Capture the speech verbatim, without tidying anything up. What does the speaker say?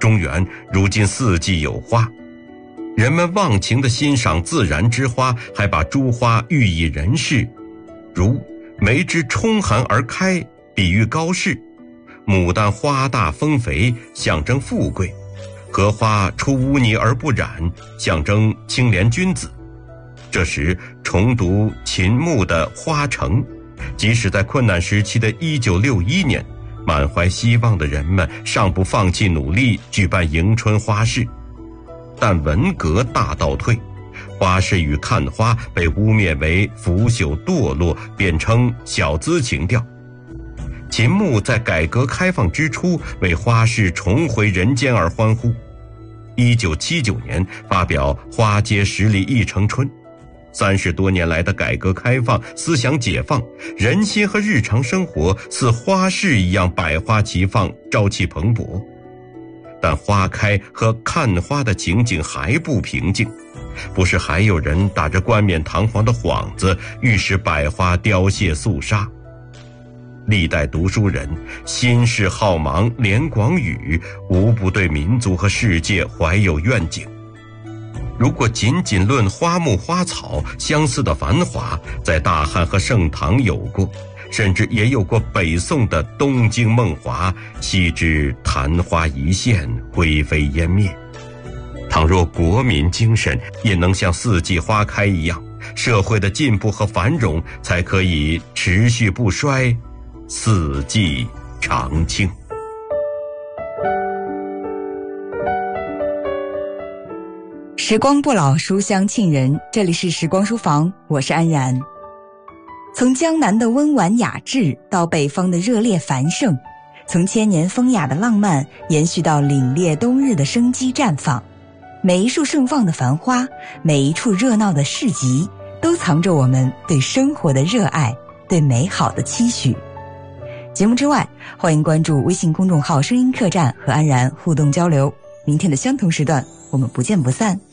中原如今四季有花，人们忘情地欣赏自然之花，还把诸花寓意人世，如梅之冲寒而开，比喻高士；牡丹花大丰肥，象征富贵；荷花出污泥而不染，象征清廉君子。这时重读秦牧的《花城》，即使在困难时期的一九六一年，满怀希望的人们尚不放弃努力举办迎春花市。但文革大倒退，花市与看花被污蔑为腐朽堕落，变称小资情调。秦牧在改革开放之初为花市重回人间而欢呼。一九七九年发表《花街十里一城春》，三十多年来的改革开放、思想解放，人心和日常生活似花市一样百花齐放，朝气蓬勃。但花开和看花的情景还不平静，不是还有人打着冠冕堂皇的幌子，欲使百花凋谢肃杀。历代读书人心事浩茫，连广宇无不对民族和世界怀有愿景。如果仅仅论花木花草，相似的繁华在大汉和盛唐有过，甚至也有过北宋的东京梦华，昔之昙花一现，灰飞烟灭。倘若国民精神也能像四季花开一样，社会的进步和繁荣才可以持续不衰，四季常青。 时光不老，书香沁人。这里是时光书房，我是安然。从江南的温婉雅致到北方的热烈繁盛，从千年风雅的浪漫延续到凛冽冬日的生机绽放，每一束盛放的繁花，每一处热闹的市集，都藏着我们对生活的热爱，对美好的期许。节目之外，欢迎关注微信公众号声音客栈和安然互动交流。明天的相同时段，我们不见不散。